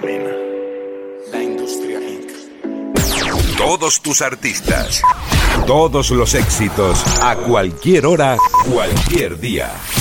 domina. La Industria Inc. Todos tus artistas, todos los éxitos, a cualquier hora, cualquier día.